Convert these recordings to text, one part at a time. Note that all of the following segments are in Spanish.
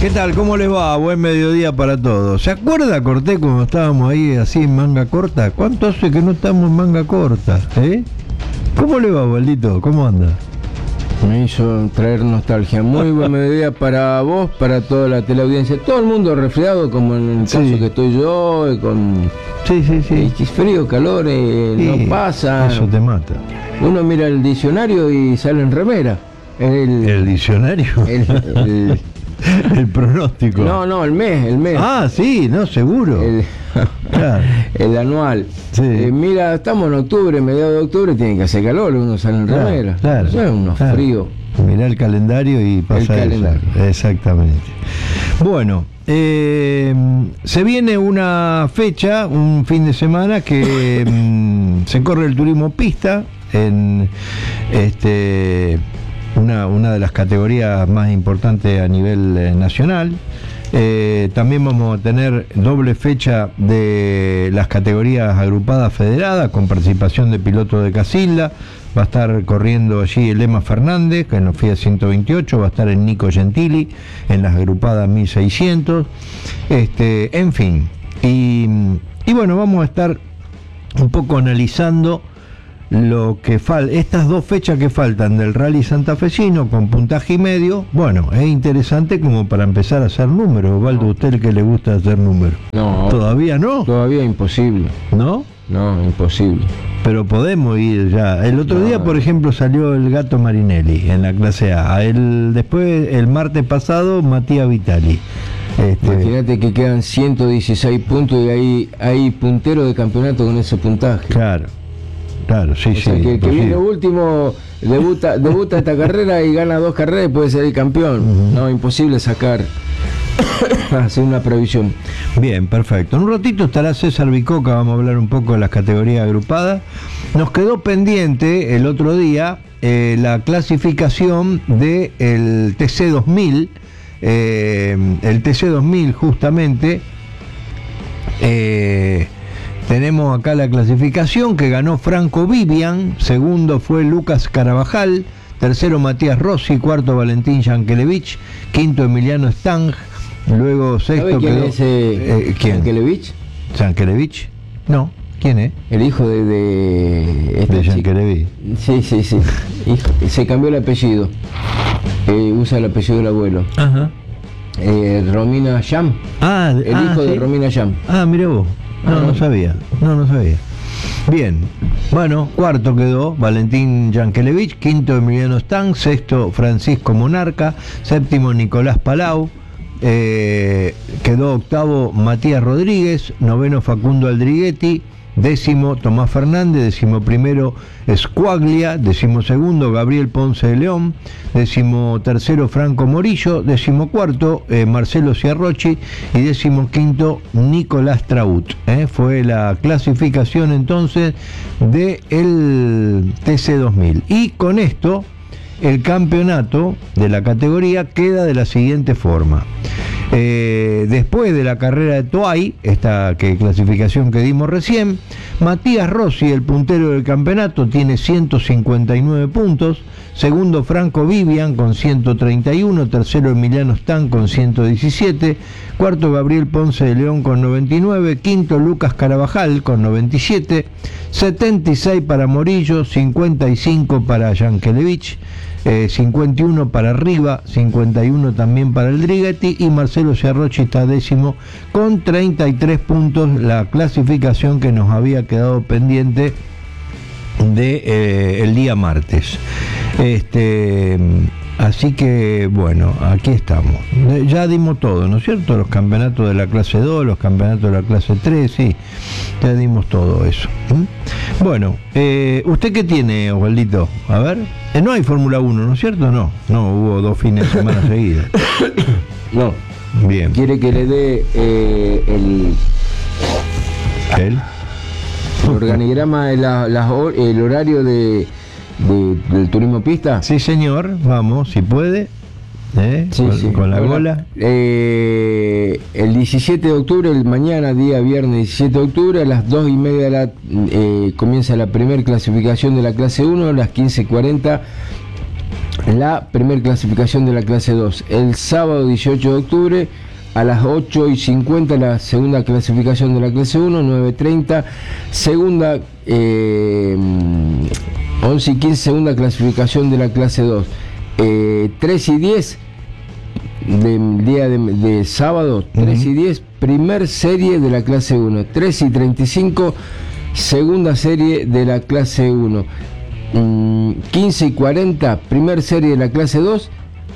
¿Qué tal? ¿Cómo les va? Buen mediodía para todos. ¿Se acuerda, Cortés, cuando estábamos ahí así en manga corta? ¿Cuánto hace que no estamos en manga corta? ¿Cómo le va, Baldito? ¿Cómo anda? Me hizo traer nostalgia. Muy buen mediodía para vos, para toda la teleaudiencia. Todo el mundo resfriado, como en el caso que estoy yo, con... Sí. Frío, calor, no pasa. Eso te mata. Uno mira el diccionario y sale en remera. ¿El diccionario? El pronóstico. No, el mes. Ah, sí, no, seguro. Claro. El anual. Sí. Mira, estamos en octubre, mediados de octubre, tiene que hacer calor, uno sale en remera. Claro. Eso es unos fríos. Mirá el calendario y pasa el calendario. Exactamente. Bueno, se viene una fecha, un fin de semana que se corre el turismo pista en una de las categorías más importantes a nivel nacional. También vamos a tener doble fecha de las categorías agrupadas federadas con participación de pilotos de Casilda. Va a estar corriendo allí el Emma Fernández, que en los FIA 128, va a estar el Nico Gentili en las agrupadas 1600. En fin. Y bueno, vamos a estar un poco analizando lo que estas dos fechas que faltan del Rally santafesino con puntaje y medio. Bueno, es interesante como para empezar a hacer números. Osvaldo, ¿usted el que le gusta hacer números? No. ¿Todavía no? Todavía imposible. ¿No? No, imposible. Pero podemos ir ya. El otro día, por ejemplo, salió el Gato Marinelli en la clase A. Después, el martes pasado, Matías Vitali. Imagínate que quedan 116 puntos y hay puntero de campeonato con ese puntaje. Claro, sí, o sea, que viene último, debuta esta carrera y gana 2 carreras y puede ser el campeón. No, imposible sacar. Hacer una previsión. Bien, perfecto. En un ratito estará César Bicoca, vamos a hablar un poco de las categorías agrupadas. Nos quedó pendiente el otro día la clasificación del TC2000. El TC2000 justamente. Tenemos acá la clasificación que ganó Franco Vivian, segundo fue Lucas Carabajal, tercero Matías Rossi, cuarto Valentín Yankelevich, quinto Emiliano Stang, luego sexto quién quedó... es ¿Quién? ¿Yankelevich? ¿Yankelevich? No, ¿quién es? El hijo de Yankelevich. Sí. Se cambió el apellido. Usa el apellido del abuelo. Ajá. Romina Yam. El hijo de Romina Yam. Mira vos. No sabía. Bien, bueno, cuarto quedó Valentín Yankelevich, quinto Emiliano Stang, sexto Francisco Monarca, séptimo Nicolás Palau, quedó octavo Matías Rodríguez, noveno Facundo Aldriguetti, décimo Tomás Fernández, décimo primero Squaglia, décimo segundo Gabriel Ponce de León, décimo tercero Franco Morillo, décimo cuarto Marcelo Ciarrochi y décimo quinto Nicolás Traut. Fue la clasificación entonces del TC2000. Y con esto el campeonato de la categoría queda de la siguiente forma. Después de la carrera de Toay, esta clasificación que dimos recién, Matías Rossi, el puntero del campeonato, tiene 159 puntos, segundo Franco Vivian con 131, tercero Emiliano Stang con 117, cuarto Gabriel Ponce de León con 99, quinto Lucas Carabajal con 97, 76 para Morillo, 55 para Yankelevich, 51 para Riva, 51 también para el Drighetti y Marcelo Ciarrochi está décimo con 33 puntos, la clasificación que nos había quedado pendiente el día martes. Así que bueno, aquí estamos. Ya dimos todo, ¿no es cierto? Los campeonatos de la clase 2, los campeonatos de la clase 3, sí, ya dimos todo eso. Bueno, ¿usted qué tiene, Osvaldito? A ver, no hay Fórmula 1, ¿no es cierto? No, hubo 2 fines de semana seguidas. No. Bien. ¿Quiere que le dé el organigrama, el horario del turismo pista? Sí, señor, vamos, si puede. Con la gola. El 17 de octubre, mañana, día viernes 17 de octubre, a las 2:30 comienza la primera clasificación de la clase 1, a las 15:40 la primer clasificación de la clase 2. El sábado 18 de octubre a las 8:50 la segunda clasificación de la clase 1, 9:30 segunda, 11:15 segunda clasificación de la clase 2, 3:10 del día de sábado, 3:10 primer serie de la clase 1, 3:35 segunda serie de la clase 1, 15:40 primer serie de la clase 2,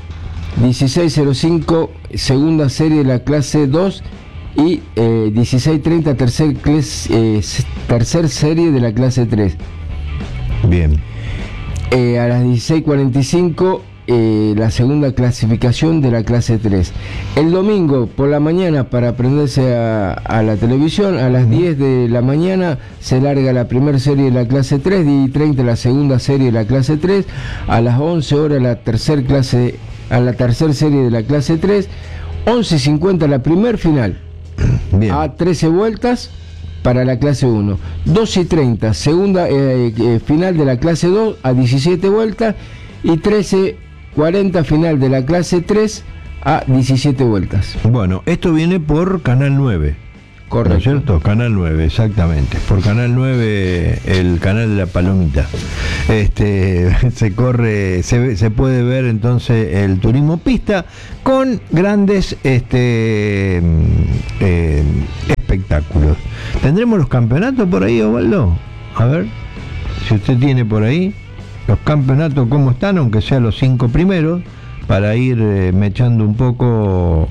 16:05 segunda serie de la clase 2 y 16:30 tercer serie de la clase 3. Bien. A las 16:45 la segunda clasificación de la clase 3. El domingo por la mañana, para prenderse a la televisión, a las 10 de la mañana se larga la primera serie de la clase 3, 10:30 la segunda serie de la clase 3, a las 11 horas la tercera serie de la clase 3, 11:50 la primer final. Bien. A 13 vueltas para la clase 1, 12:30 segunda final de la clase 2 a 17 vueltas y 13:40 final de la clase 3 a 17 vueltas. Bueno, esto viene por Canal 9. Correcto. ¿No es cierto? Canal 9, exactamente. Por Canal 9, el canal de la palomita. Se corre, se puede ver entonces el turismo pista con grandes espectáculos. ¿Tendremos los campeonatos por ahí, Osvaldo? A ver, si usted tiene por ahí los campeonatos, ¿cómo están? Aunque sean los 5 primeros, para ir mechando un poco,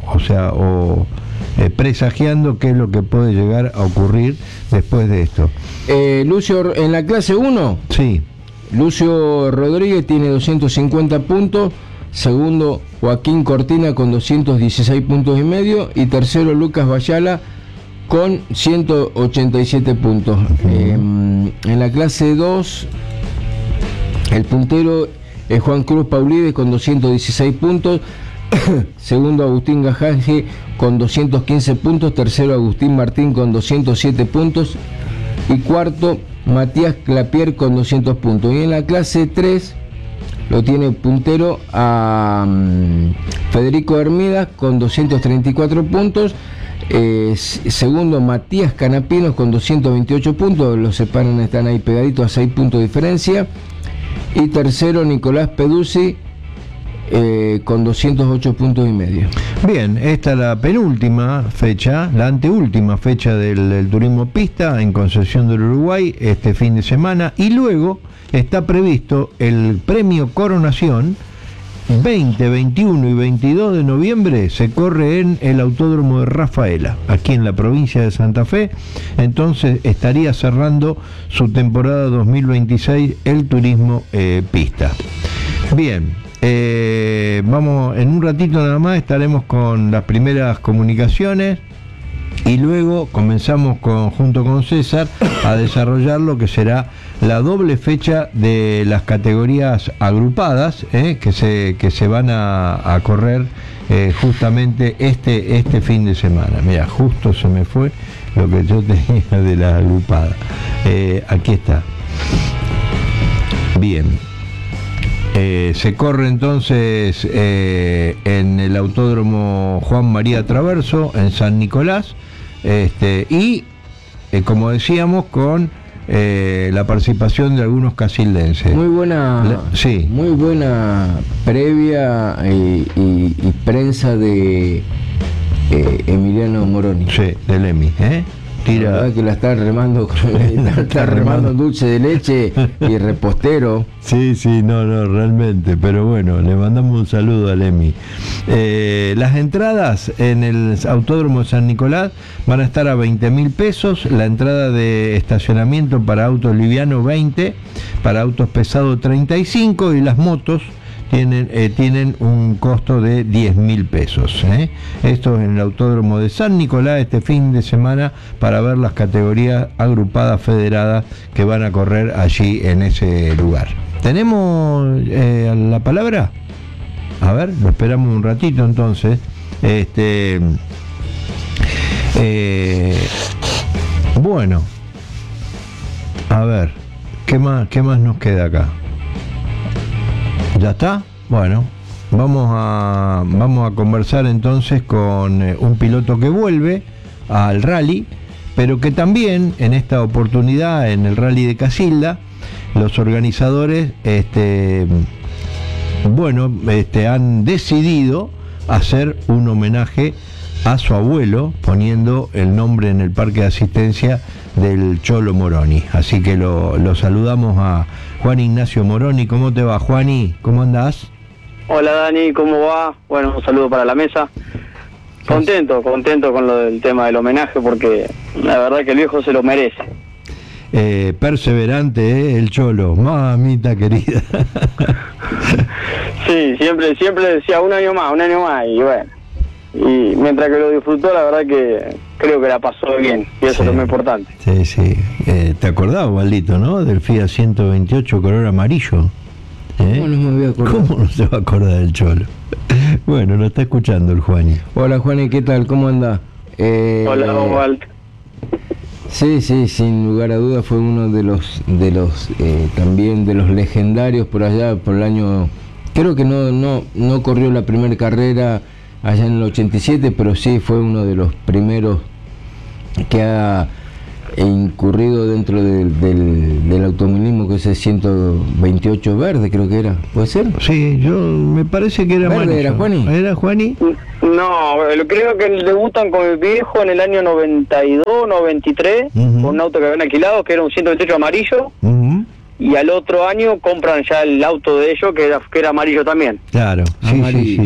presagiando qué es lo que puede llegar a ocurrir después de esto. Lucio, en la clase 1, sí. Lucio Rodríguez tiene 250 puntos, segundo Joaquín Cortina con 216 puntos y medio, y tercero Lucas Bayala con 187 puntos. En la clase 2, el puntero es Juan Cruz Paulides con 216 puntos, segundo Agustín Gajaje con 215 puntos, tercero Agustín Martín con 207 puntos y cuarto Matías Clapier con 200 puntos. Y en la clase 3 lo tiene puntero a Federico Hermidas con 234 puntos, segundo Matías Canapinos con 228 puntos, los separan, están ahí pegaditos a 6 puntos de diferencia, y tercero Nicolás Peduzzi con 208 puntos y medio. Bien, esta es la penúltima fecha, la anteúltima fecha del turismo pista en Concepción del Uruguay este fin de semana, y luego está previsto el premio Coronación 20, 21 y 22 de noviembre. Se corre en el Autódromo de Rafaela, aquí en la provincia de Santa Fe. Entonces estaría cerrando su temporada 2026 el turismo pista. Bien, vamos, en un ratito nada más estaremos con las primeras comunicaciones y luego comenzamos junto con César a desarrollar lo que será la doble fecha de las categorías agrupadas, que se van a correr justamente este fin de semana. Mira, justo se me fue lo que yo tenía de la agrupada. Aquí está. Bien. Se corre entonces en el Autódromo Juan María Traverso en San Nicolás, y como decíamos, con la participación de algunos casildenses. Muy buena, sí. Muy buena previa y prensa de Emiliano Moroni. Sí, del Emi, La verdad que la está remando, está remando dulce de leche y repostero. Sí, no, realmente, pero bueno, le mandamos un saludo al Emi. Las entradas en el Autódromo de San Nicolás van a estar a 20.000 pesos, la entrada de estacionamiento para autos livianos 20, para autos pesados 35, y las motos tienen un costo de 10.000 pesos. Esto es en el Autódromo de San Nicolás este fin de semana, para ver las categorías agrupadas federadas que van a correr allí en ese lugar. ¿Tenemos la palabra? A ver, lo esperamos un ratito entonces. Bueno, a ver, ¿qué más nos queda acá? ¿Ya está? Bueno, vamos a conversar entonces con un piloto que vuelve al rally, pero que también en esta oportunidad en el rally de Casilda, los organizadores han decidido hacer un homenaje a su abuelo, poniendo el nombre en el parque de asistencia del Cholo Moroni. Así que lo saludamos a Juan Ignacio Moroni. ¿Cómo te va, Juani? ¿Cómo andás? Hola, Dani, ¿cómo va? Bueno, un saludo para la mesa. Contento con lo del tema del homenaje, porque la verdad que el viejo se lo merece. Perseverante, el Cholo, mamita querida. Sí, siempre decía un año más, y bueno. Y mientras que lo disfrutó, la verdad que creo que la pasó bien, y eso es lo más importante. Sí. ¿Te acordás, Valdito, no? Del Fiat 128 color amarillo. ¿Cómo no me voy a acordar? ¿Cómo no se va a acordar del Cholo? Bueno, lo está escuchando el Juani. Hola, Juani, ¿qué tal? ¿Cómo andás? Hola, Walt. Sí, sin lugar a dudas fue uno de los también de los legendarios por allá, por el año. Creo que no corrió la primera carrera allá en el 87, pero sí fue uno de los primeros que ha incurrido dentro del automovilismo, que es el 128 verde, creo que era. ¿Puede ser? Sí, me parece que era verde. ¿Era Juani? ¿Era Juani? No, creo que debutan con el viejo en el año 92, 93, con un auto que habían alquilado, que era un 128 amarillo, y al otro año compran ya el auto de ellos, que era amarillo también. Claro, amarillo.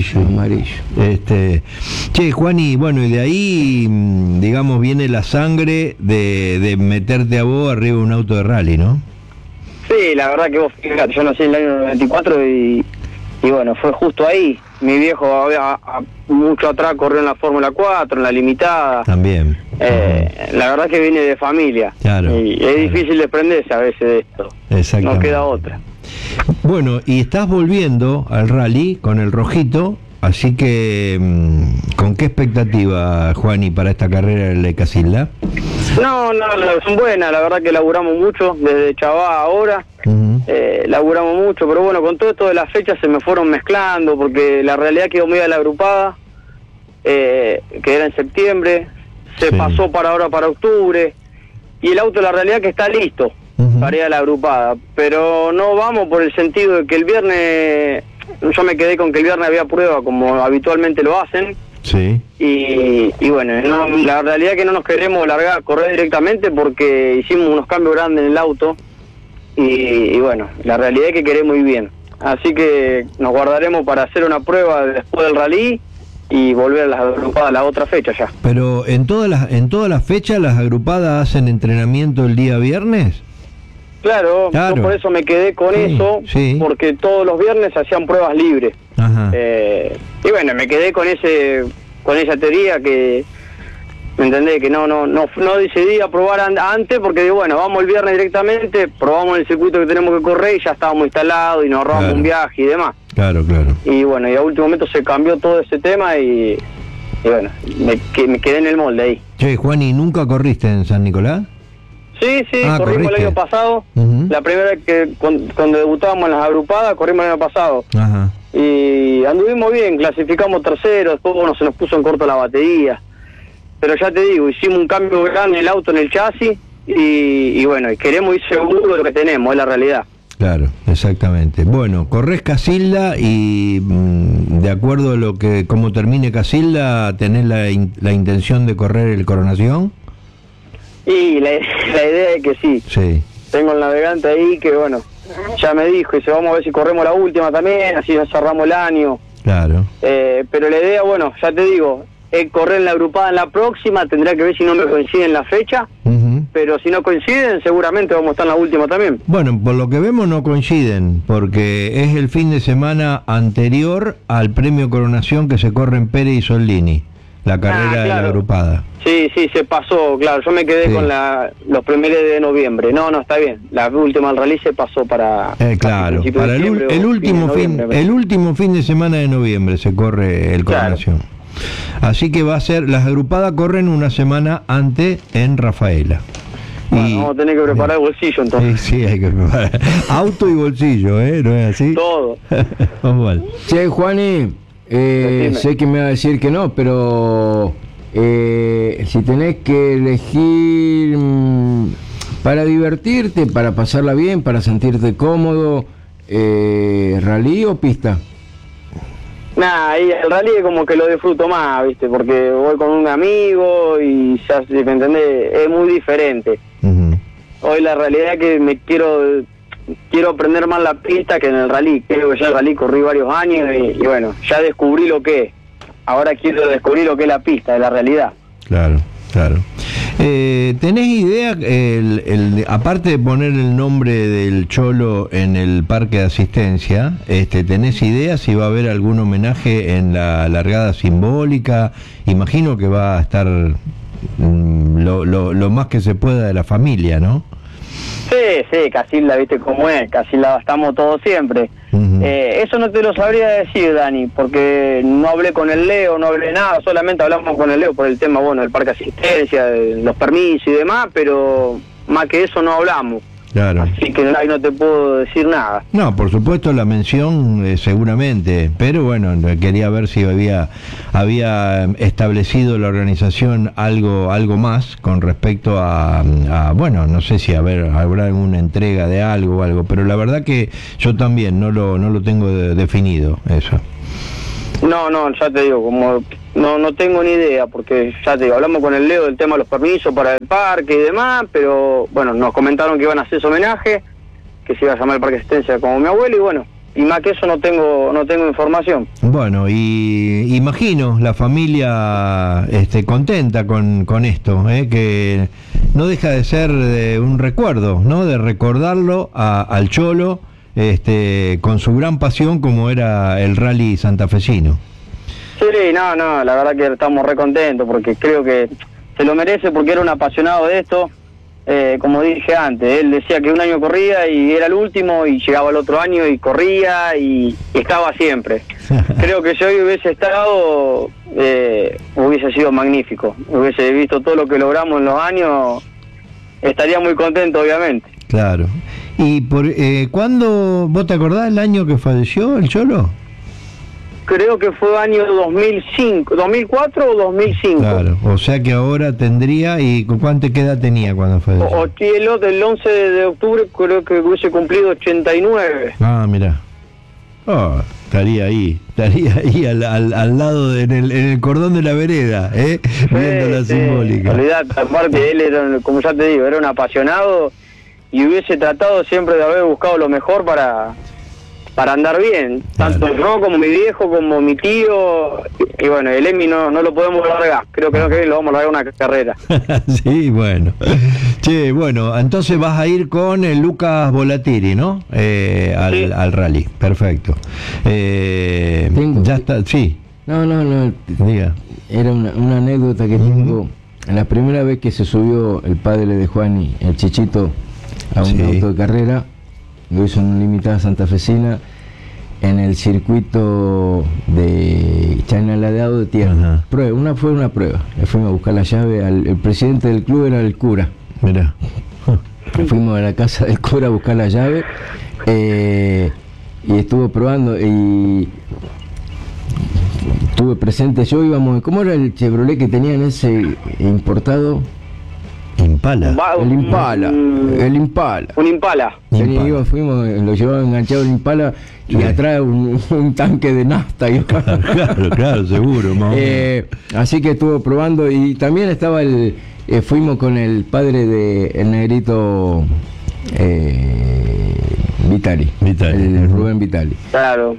Che, Juani, bueno, y de ahí, digamos, viene la sangre de meterte a vos arriba de un auto de rally, ¿no? Sí, la verdad que vos, fíjate, yo nací en el año 94 y bueno, fue justo ahí. Mi viejo mucho atrás corrió en la Fórmula 4, en la limitada. También. La verdad que viene de familia. Claro. Y es difícil desprenderse a veces de esto. Exactamente. No queda otra. Bueno, y estás volviendo al rally con el rojito, así que ¿con qué expectativa, Juani, para esta carrera de Casilda? No, son buenas, la verdad que laburamos mucho, desde Chabá ahora, laburamos mucho, pero bueno, con todo esto de las fechas se me fueron mezclando, porque la realidad quedó media la agrupada, que era en septiembre, se pasó para octubre, y el auto la realidad que está listo para ir a la agrupada, pero no vamos por el sentido de que el viernes, yo me quedé con que el viernes había prueba como habitualmente lo hacen. Sí. Y bueno, la realidad es que no nos queremos largar a correr directamente porque hicimos unos cambios grandes en el auto y bueno, la realidad es que queremos ir bien. Así que nos guardaremos para hacer una prueba después del rally y volver a las agrupadas la otra fecha ya. Pero en todas las fechas las agrupadas hacen entrenamiento el día viernes. Claro, yo por eso me quedé con eso, porque todos los viernes hacían pruebas libres. Ajá. Y bueno, me quedé con esa teoría que, ¿me entendés? Que no decidí a probar antes, porque digo, bueno, vamos el viernes directamente, probamos el circuito que tenemos que correr y ya estábamos instalados y nos ahorramos un viaje y demás. Claro. Y bueno, y a último momento se cambió todo ese tema y bueno, me quedé en el molde ahí. Che, Juan, ¿y nunca corriste en San Nicolás? Sí, corrimos el año pasado, la primera vez que cuando debutábamos en las agrupadas, corrimos el año pasado. Ajá. Y anduvimos bien, clasificamos tercero, después bueno, se nos puso en corto la batería. Pero ya te digo, hicimos un cambio grande en el auto, en el chasis, y bueno, y queremos ir seguros de lo que tenemos, es la realidad. Claro, exactamente. Bueno, corres Casilda y de acuerdo a cómo termine Casilda, ¿tenés la intención de correr el Coronación? Y la idea es que sí. Tengo el navegante ahí que bueno, ya me dijo, dice, vamos a ver si corremos la última también, así nos cerramos el año. Claro. Pero la idea, bueno, ya te digo, es correr en la agrupada en la próxima, tendrá que ver si no me coinciden la fecha, pero si no coinciden, seguramente vamos a estar en la última también. Bueno, por lo que vemos no coinciden, porque es el fin de semana anterior al premio Coronación que se corre en Pérez y Soldini, la carrera de la agrupada. Sí, se pasó, claro, yo me quedé con los primeros de noviembre. No, está bien, la última del rally se pasó para... claro, para el último fin de semana de noviembre se corre el Coronación. Así que va a ser, las agrupadas corren una semana antes en Rafaela. Bueno, vamos a tener que preparar el bolsillo entonces. Sí, hay que preparar. Auto y bolsillo, ¿no es así? Todo. Che, Juani, sé que me va a decir que no, pero si tenés que elegir para divertirte, para pasarla bien, para sentirte cómodo, ¿rally o pista? Nah, y el rally es como que lo disfruto más, ¿viste? Porque voy con un amigo y ya, ¿me entendés? Es muy diferente. Hoy la realidad es que quiero aprender más la pista que en el rally. Creo que ya el rally corrí varios años y bueno, ya descubrí lo que es. Ahora quiero descubrir lo que es la pista, de la realidad. Claro. ¿Tenés idea, aparte de poner el nombre del Cholo en el parque de asistencia, tenés idea si va a haber algún homenaje en la largada simbólica? Imagino que va a estar lo más que se pueda de la familia, ¿no? Sí, Casilda, viste cómo es, Casilda estamos todos siempre. Eso no te lo sabría decir, Dani, porque no hablé con el Leo, no hablé nada, solamente hablamos con el Leo por el tema, del parque de asistencia, de los permisos y demás, pero más que eso no hablamos. Claro. Así que ahí no te puedo decir nada. No, por supuesto la mención seguramente, pero bueno, quería ver si había establecido la organización algo más con respecto a bueno, no sé si habrá alguna entrega de algo o algo, pero la verdad que yo también no lo tengo definido eso. No, ya te digo, como no tengo ni idea, porque ya te digo, hablamos con el Leo del tema de los permisos para el parque y demás, pero bueno, nos comentaron que iban a hacer ese homenaje, que se iba a llamar el parque de asistencia como mi abuelo, y bueno, y más que eso no tengo información. Bueno, y imagino la familia contenta con esto, que no deja de ser un recuerdo, ¿no? De recordarlo al Cholo, con su gran pasión como era el rally santafesino. Sí, no, la verdad que estamos re contentos porque creo que se lo merece porque era un apasionado de esto. Como dije antes, él decía que un año corría y era el último y llegaba el otro año y corría y estaba siempre. Creo que si hoy hubiese estado, hubiese sido magnífico. Hubiese visto todo lo que logramos en los años, estaría muy contento obviamente. Claro. ¿Y cuándo, vos te acordás el año que falleció el Cholo? Creo que fue año 2005, 2004 o 2005. Claro, o sea que ahora tendría, ¿y cuánta edad tenía cuando falleció? El 11 de octubre creo que hubiese cumplido 89. Ah, mira. Estaría ahí al lado, en el cordón de la vereda, viendo la simbólica. Olvidate, aparte él era, como ya te digo, era un apasionado y hubiese tratado siempre de haber buscado lo mejor para andar bien, tanto yo como mi viejo, como mi tío, y bueno, el Emi no lo podemos largar, creo que no que lo vamos a largar una carrera. Sí, bueno. Che, bueno, entonces vas a ir con el Lucas Volatiri, ¿no? Al rally, perfecto. Ya está, sí. No, diga. Era una anécdota que tengo. La primera vez que se subió el padre de Juani, el Chichito, a un auto de carrera, lo hizo en una limitada santafesina en el circuito de China Ladeado de tierra. Fue una prueba. Le fuimos a buscar la llave, el presidente del club era el cura. Mirá. Fuimos a la casa del cura a buscar la llave y estuvo probando y estuve presente. Yo íbamos, ¿cómo era el Chevrolet que tenían ese importado? Impala. El Impala. Un Impala. Fuimos, lo llevaba enganchado el Impala y atrás un tanque de nafta. Claro, seguro. Así que estuvo probando y también estaba fuimos con el padre de el negrito Vitali. El Rubén Vitali. Claro.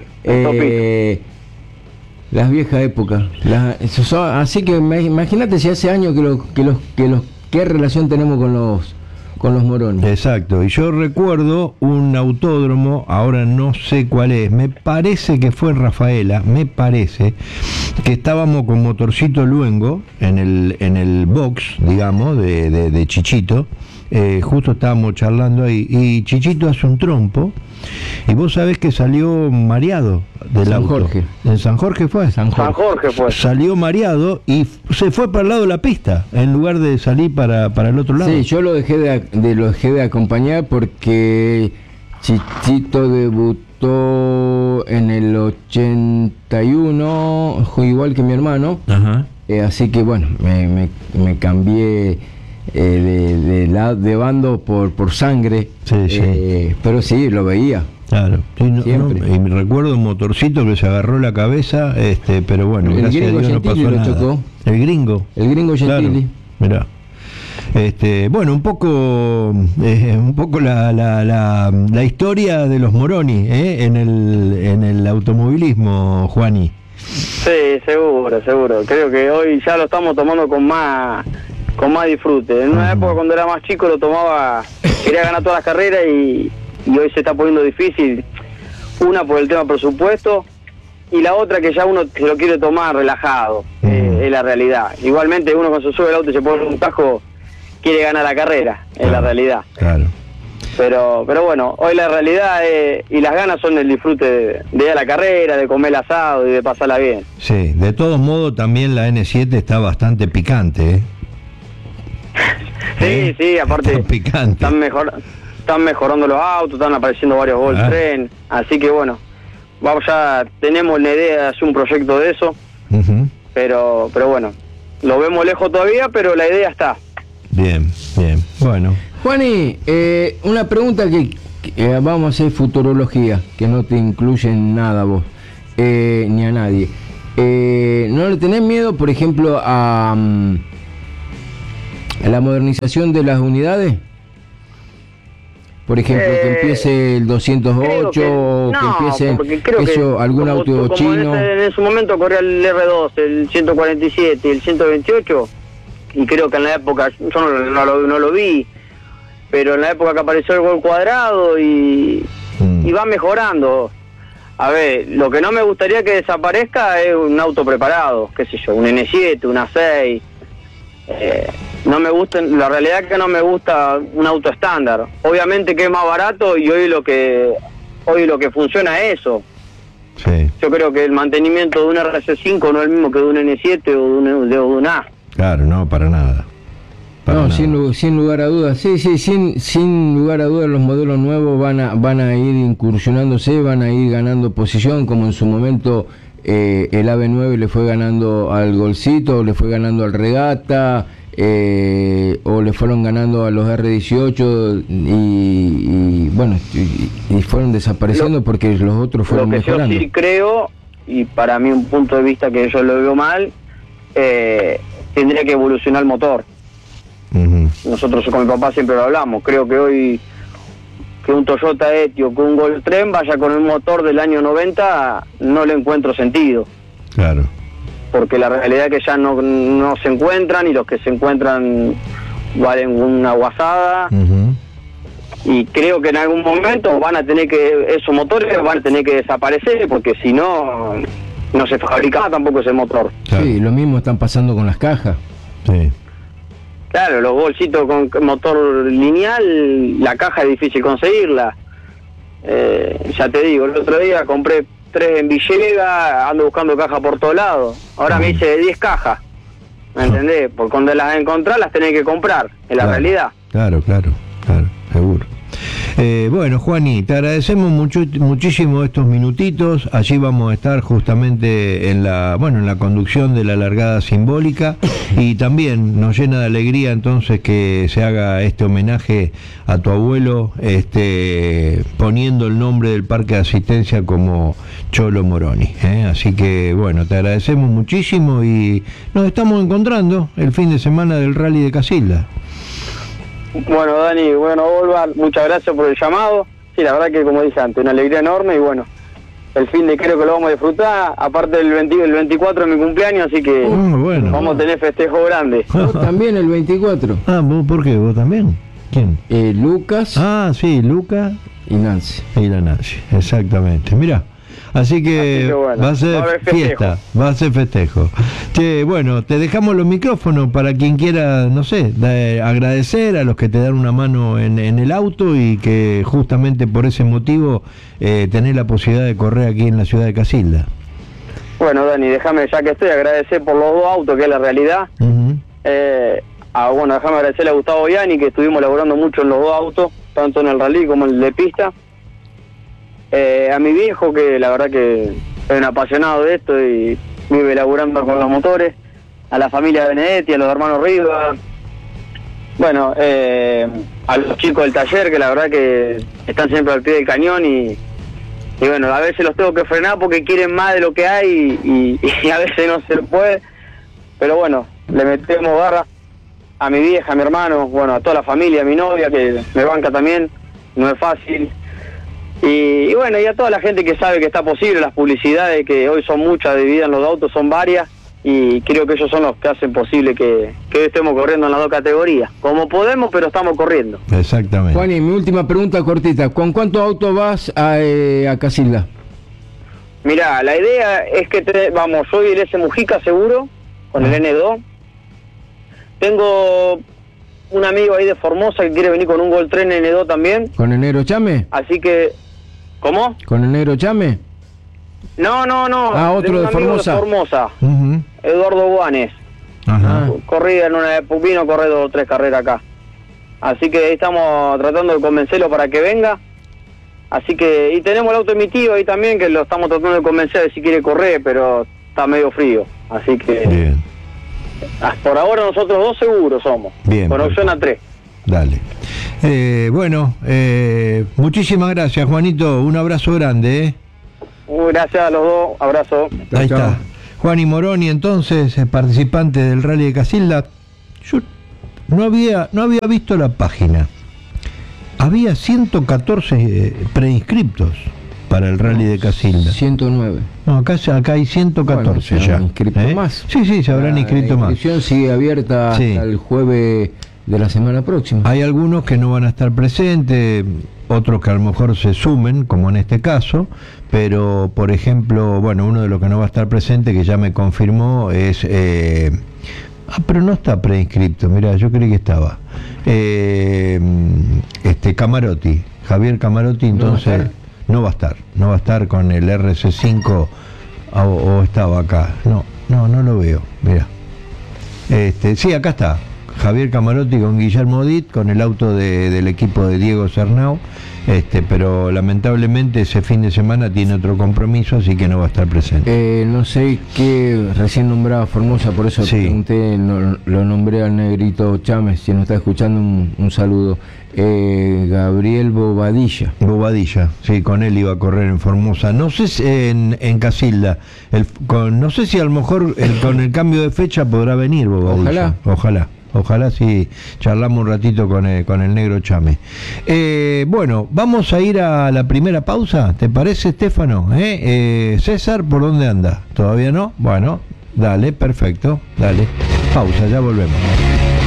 Las viejas épocas. Así que imagínate si hace años ¿qué relación tenemos con los morones? Exacto, y yo recuerdo un autódromo, ahora no sé cuál es, me parece que fue Rafaela, que estábamos con Motorcito Luengo en el box, digamos, de Chichito, justo estábamos charlando ahí, y Chichito hace un trompo, y vos sabés que salió mareado del San auto. Jorge. ¿En San Jorge fue? San Jorge fue. Salió mareado y se fue para el lado de la pista, en lugar de salir para el otro lado. Sí, yo lo dejé de acompañar porque Chichito debutó en el 81, igual que mi hermano. Ajá. Así que bueno, me cambié de bando por sangre. Sí, sí. Pero sí, lo veía. Claro, sí, Siempre. y me recuerdo un motorcito que se agarró la cabeza, pero bueno, El gracias a gringo Dios no pasó Gentili lo nada. chocó. El gringo. El gringo Gentili. Claro, mirá. Bueno, un poco la historia de los Moroni, en el automovilismo, Juani. Sí, seguro. Creo que hoy ya lo estamos tomando con más disfrute. En una época cuando era más chico lo tomaba, quería ganar todas las carreras y hoy se está poniendo difícil. Una por el tema presupuesto y la otra que ya uno se lo quiere tomar relajado, es la realidad. Igualmente uno cuando se sube el auto y se pone un casco quiere ganar la carrera, es la realidad. Claro. Pero bueno, hoy la realidad y las ganas son el disfrute de ir a la carrera, de comer el asado y de pasarla bien. Sí, de todos modos también la N7 está bastante picante, Sí, aparte está picante. están mejorando los autos, están apareciendo varios Gol Tren, así que bueno, ya tenemos la idea de hacer un proyecto de eso, pero bueno, lo vemos lejos todavía, pero la idea está. Bien, bueno. Juani, una pregunta que vamos a hacer futurología, que no te incluye en nada vos, ni a nadie. ¿No le tenés miedo, por ejemplo, a la modernización de las unidades? Por ejemplo, que empiece el 208 o que empiece algún auto chino. En su momento corría el R2, el 147 y el 128, y creo que en la época, yo no lo vi, pero en la época que apareció el Gol cuadrado y va mejorando. A ver, lo que no me gustaría que desaparezca es un auto preparado, qué sé yo, un N7, una 6. No me gusta, la realidad es que no me gusta un auto estándar. Obviamente que es más barato y hoy lo que funciona es eso. Sí. Yo creo que el mantenimiento de un RC5 no es el mismo que de un N7 o de un A. Claro, no, para nada. Sin lugar a dudas, sin lugar a dudas los modelos nuevos van a ir incursionándose, van a ir ganando posición, como en su momento el AV9 le fue ganando al Golcito, le fue ganando al Regata, o le fueron ganando a los R18 y fueron desapareciendo porque los otros fueron mejorando. Lo que yo sí creo, y para mí un punto de vista que yo lo veo mal, tendría que evolucionar el motor. Nosotros con mi papá siempre lo hablamos. Creo que hoy que un Toyota Etios, que un Gol Tren vaya con un motor del año 90, no le encuentro sentido. Claro. Porque la realidad es que ya no se encuentran, y los que se encuentran valen una guasada. Y creo que en algún momento esos motores van a tener que desaparecer, porque si no se fabricaba tampoco ese motor. Claro. Sí, lo mismo están pasando con las cajas. Sí. Claro, los bolsitos con motor lineal, la caja es difícil conseguirla. Ya te digo, el otro día compré 3 en Villegas, ando buscando caja por todos lados. Ahora me hice de 10 cajas, ¿me entendés? Porque cuando las encontrás las tenés que comprar, es la realidad. Claro, seguro. Bueno, Juani, te agradecemos muchísimo estos minutitos. Allí vamos a estar justamente en la conducción de la largada simbólica, y también nos llena de alegría entonces que se haga este homenaje a tu abuelo, poniendo el nombre del parque de asistencia como Cholo Moroni, Así que bueno, te agradecemos muchísimo y nos estamos encontrando el fin de semana del Rally de Casilda. Bueno, Dani, Volva, muchas gracias por el llamado. Sí, la verdad que, como dije antes, una alegría enorme, y bueno, el fin de creo que lo vamos a disfrutar, aparte el 24 es mi cumpleaños, así que vamos a tener festejo grande. Vos también el 24. ¿Vos por qué? ¿Vos también? ¿Quién? Lucas. Sí, Lucas y Nancy. Y la Nancy, exactamente. Mirá, Así que bueno, va a ser fiesta, va a ser festejo. Che, bueno, te dejamos los micrófonos para quien quiera, no sé, agradecer a los que te dan una mano en el auto y que justamente por ese motivo tenés la posibilidad de correr aquí en la ciudad de Casilda. Bueno, Dani, déjame, ya que estoy, agradecer por los dos autos, que es la realidad. Bueno, déjame agradecerle a Gustavo Viani, que estuvimos laburando mucho en los dos autos, tanto en el rally como en el de pista. A mi viejo, que la verdad que es un apasionado de esto y vive laburando con los motores. A la familia Benedetti, a los hermanos Rivas. Bueno, a los chicos del taller, que la verdad que están siempre al pie del cañón y bueno, a veces los tengo que frenar porque quieren más de lo que hay y a veces no se puede, pero bueno, le metemos garra a mi vieja, a mi hermano, bueno, a toda la familia, a mi novia que me banca también, no es fácil, y bueno, y a toda la gente que sabe que está posible, las publicidades que hoy son muchas, divididas en los autos, son varias, y creo que ellos son los que hacen posible que hoy estemos corriendo en las dos categorías, como podemos, pero estamos corriendo. Exactamente. Juan, y mi última pregunta cortita, ¿con cuántos autos vas a Casilda? Mirá, la idea es que vamos, soy el S Mujica seguro, con el N2. Tengo un amigo ahí de Formosa que quiere venir con un Gol Tren N2 también. ¿Con el negro Chame? Así que, ¿cómo? ¿Con el negro Chame? No. Otro de Formosa. Eduardo Guanes. Ajá. Corrida en una época, vino a correr 2 o 3 carreras acá. Así que ahí estamos tratando de convencerlo para que venga. Así que, y tenemos el auto de mi tío ahí también, que lo estamos tratando de convencer de si quiere correr, pero está medio frío. Así que, bien. Por ahora nosotros 2 seguros somos. Bien. Con opción a 3. Dale. Bueno, muchísimas gracias, Juanito. Un abrazo grande. Gracias a los dos. Abrazo. Ahí está. Juan y Moroni, entonces, participante del Rally de Casilda. Yo no había visto la página. Había 114 preinscriptos para el Rally de Casilda. 109. No, acá hay 114 bueno, ya. ¿Inscritos más? Sí, se habrán inscrito más. La inscripción sigue abierta hasta el jueves de la semana próxima. Hay algunos que no van a estar presentes, otros que a lo mejor se sumen, como en este caso, pero por ejemplo, bueno, uno de los que no va a estar presente, que ya me confirmó, es... pero no está preinscripto, mirá, yo creí que estaba. Camarotti, Javier Camarotti, entonces no va a estar con el RC5 o estaba acá. No lo veo, mirá. Sí, acá está. Javier Camarotti con Guillermo Dit, con el auto del equipo de Diego Cernau, pero lamentablemente ese fin de semana tiene otro compromiso, así que no va a estar presente. No sé qué, recién nombraba Formosa, por eso pregunté, lo nombré al negrito Chávez, si nos está escuchando, un saludo. Gabriel Bobadilla, sí, con él iba a correr en Formosa, no sé si en Casilda, no sé si a lo mejor con el cambio de fecha podrá venir Bobadilla. Ojalá si charlamos un ratito con el negro Chame. Bueno, vamos a ir a la primera pausa, ¿te parece, Estefano? César, ¿por dónde anda? ¿Todavía no? Bueno, dale, perfecto, dale. Pausa, ya volvemos.